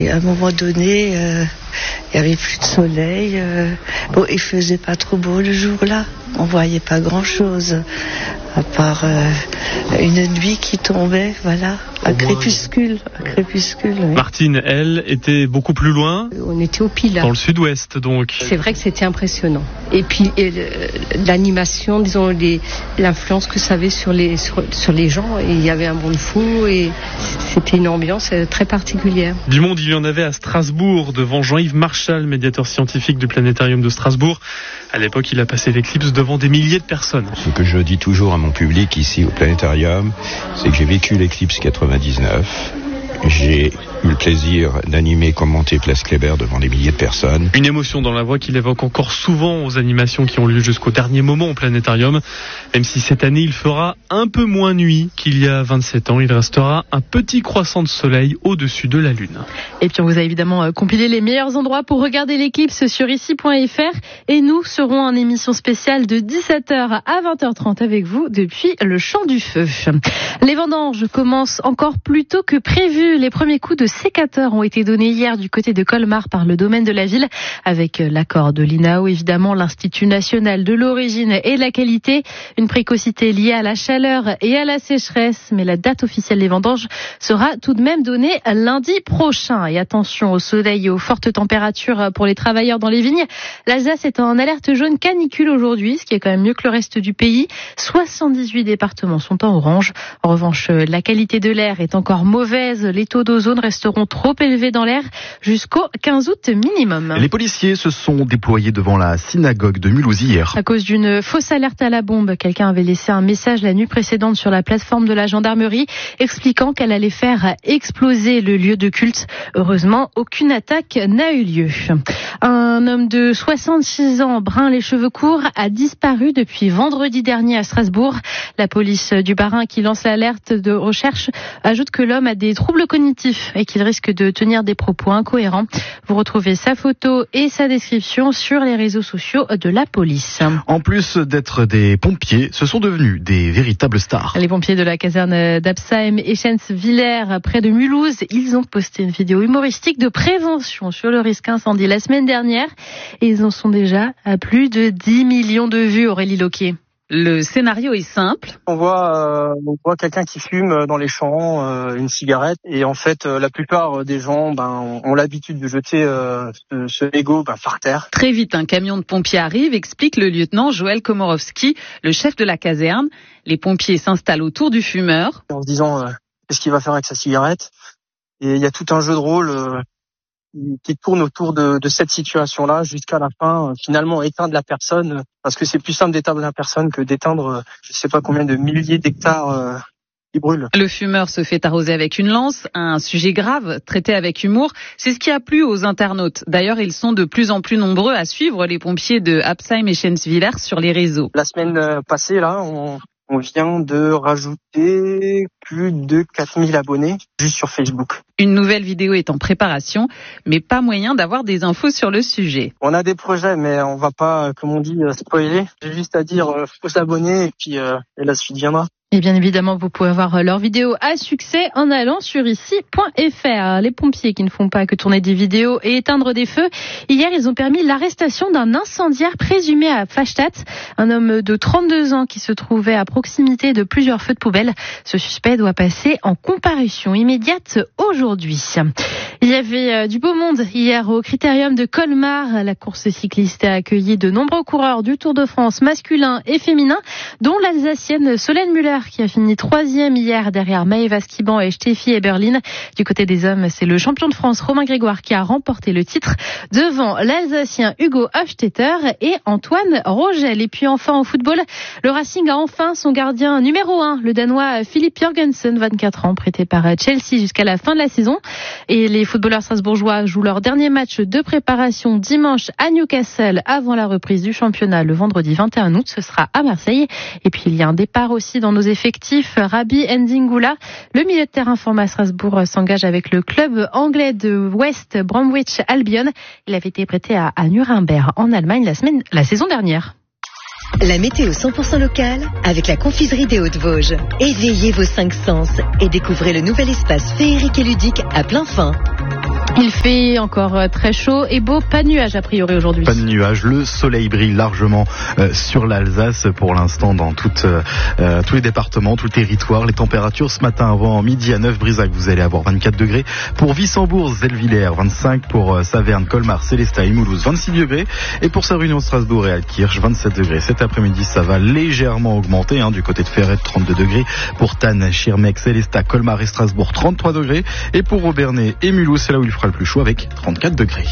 Et à un moment donné, il y avait plus de soleil. Bon, il faisait pas trop beau le jour-là. On voyait pas grand-chose, à part une nuit qui tombait, voilà, un crépuscule. Oui. Martine, elle, était beaucoup plus loin. On était au Pilat. Dans le sud-ouest, donc. C'est vrai que c'était impressionnant. Et puis l'animation, disons, l'influence que ça avait sur les gens. Et il y avait un monde fou et c'était une ambiance très particulière. Du monde, il y en avait à Strasbourg, devant Jean-Yves Marchal, médiateur scientifique du Planétarium de Strasbourg. À l'époque, il a passé l'éclipse devant des milliers de personnes. Ce que je dis toujours à mon public ici au Planétarium, c'est que j'ai vécu l'éclipse 99. J'ai eu le plaisir d'animer, commenter Place Kléber devant des milliers de personnes. Une émotion dans la voix qu'il évoque encore souvent aux animations qui ont lieu jusqu'au dernier moment au Planétarium. Même si cette année, il fera un peu moins nuit qu'il y a 27 ans. Il restera un petit croissant de soleil au-dessus de la Lune. Et puis on vous a évidemment compilé les meilleurs endroits pour regarder l'éclipse sur ici.fr. Et nous serons en émission spéciale de 17h à 20h30 avec vous depuis le Champ du Feu. Les vendanges commencent encore plus tôt que prévu. Les premiers coups de sécateur ont été donnés hier du côté de Colmar par le domaine de la ville, avec l'accord de l'INAO, évidemment, l'Institut national de l'origine et de la qualité. Une précocité liée à la chaleur et à la sécheresse, mais la date officielle des vendanges sera tout de même donnée lundi prochain. Et attention au soleil et aux fortes températures pour les travailleurs dans les vignes. L'Alsace est en alerte jaune canicule aujourd'hui, ce qui est quand même mieux que le reste du pays. 78 départements sont en orange. En revanche, la qualité de l'air est encore mauvaise. Les taux d'ozone resteront trop élevés dans l'air jusqu'au 15 août minimum. Les policiers se sont déployés devant la synagogue de Mulhouse hier. À cause d'une fausse alerte à la bombe, quelqu'un avait laissé un message la nuit précédente sur la plateforme de la gendarmerie expliquant qu'elle allait faire exploser le lieu de culte. Heureusement, aucune attaque n'a eu lieu. Un homme de 66 ans, brun les cheveux courts, a disparu depuis vendredi dernier à Strasbourg. La police du Bas-Rhin qui lance l'alerte de recherche ajoute que l'homme a des troubles cognitifs et qu'il risque de tenir des propos incohérents. Vous retrouvez sa photo et sa description sur les réseaux sociaux de la police. En plus d'être des pompiers, ce sont devenus des véritables stars. Les pompiers de la caserne d'Absheim et Eschenz-Villers, près de Mulhouse, ils ont posté une vidéo humoristique de prévention sur le risque incendie la semaine dernière et ils en sont déjà à plus de 10 millions de vues, Aurélie Loquier. Le scénario est simple. On voit quelqu'un qui fume dans les champs, une cigarette, et en fait, la plupart des gens, ont l'habitude de jeter ce mégot par terre. Très vite, un camion de pompiers arrive, explique le lieutenant Joël Komorowski, le chef de la caserne. Les pompiers s'installent autour du fumeur. En se disant, qu'est-ce qu'il va faire avec sa cigarette? Et il y a tout un jeu de rôle qui tourne autour de cette situation-là jusqu'à la fin, finalement éteindre la personne, parce que c'est plus simple d'éteindre la personne que d'éteindre je sais pas combien de milliers d'hectares qui brûlent. Le fumeur se fait arroser avec une lance, un sujet grave, traité avec humour. C'est ce qui a plu aux internautes. D'ailleurs, ils sont de plus en plus nombreux à suivre les pompiers de Absheim et Eschenz-Villers sur les réseaux. La semaine passée, là, on vient de rajouter plus de 4000 abonnés juste sur Facebook. Une nouvelle vidéo est en préparation, mais pas moyen d'avoir des infos sur le sujet. On a des projets, mais on va pas, comme on dit, spoiler. J'ai juste à dire, faut s'abonner et puis et la suite viendra. Et bien évidemment, vous pouvez voir leurs vidéos à succès en allant sur ici.fr. Les pompiers qui ne font pas que tourner des vidéos et éteindre des feux. Hier, ils ont permis l'arrestation d'un incendiaire présumé à Pfastatt, un homme de 32 ans qui se trouvait à proximité de plusieurs feux de poubelle. Ce suspect doit passer en comparution immédiate aujourd'hui. Il y avait du beau monde hier au Critérium de Colmar. La course cycliste a accueilli de nombreux coureurs du Tour de France masculin et féminin, dont l'Alsacienne Solène Müller, qui a fini 3e hier derrière Maëva Skiban et Steffi Eberlin. Du côté des hommes, c'est le champion de France Romain Grégoire qui a remporté le titre devant l'Alsacien Hugo Hofstetter et Antoine Rogel. Et puis enfin au football, le Racing a enfin son gardien numéro 1, le Danois Philippe Jørgensen, 24 ans, prêté par Chelsea jusqu'à la fin de la saison. Et les footballeurs strasbourgeois jouent leur dernier match de préparation dimanche à Newcastle avant la reprise du championnat le vendredi 21 août. Ce sera à Marseille. Et puis il y a un départ aussi dans nos effectifs. Rabi Ndingula, le milieu de terrain formé à Strasbourg, s'engage avec le club anglais de West Bromwich Albion. Il avait été prêté à Nuremberg en Allemagne la saison dernière. La météo 100% locale avec la confiserie des Hauts-de-Vosges. Éveillez vos 5 sens et découvrez le nouvel espace féerique et ludique à plein fin. Il fait encore très chaud et beau, pas de nuages a priori aujourd'hui. Pas de nuages, le soleil brille largement sur l'Alsace pour l'instant dans tous les départements, tout le territoire. Les températures ce matin avant midi à Neuf-Brisac, vous allez avoir 24 degrés. Pour Wissembourg, Zellwiller, 25. Pour Saverne, Colmar, Sélestat et Mulhouse, 26 degrés. Et pour Saint-Réunion, Strasbourg et Altkirch, 27 degrés. Cet après-midi, ça va légèrement augmenter du côté de Ferret, 32 degrés. Pour Thann, Schirmeck, Sélestat, Colmar et Strasbourg, 33 degrés. Et pour Obernai et Mulhouse, c'est là où il fera le plus chaud avec 34 degrés.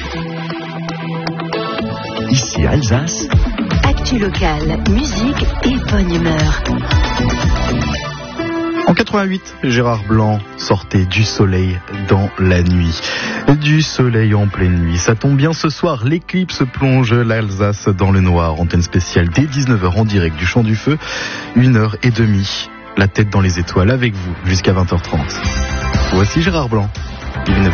Ici Alsace. Actu locale, musique et bonne humeur. En 88, Gérard Blanc sortait Du soleil dans la nuit. Du soleil en pleine nuit. Ça tombe bien ce soir, l'éclipse plonge l'Alsace dans le noir. Antenne spéciale dès 19h en direct du Champ du Feu. 1h30. La tête dans les étoiles avec vous jusqu'à 20h30. Voici Gérard Blanc. Il est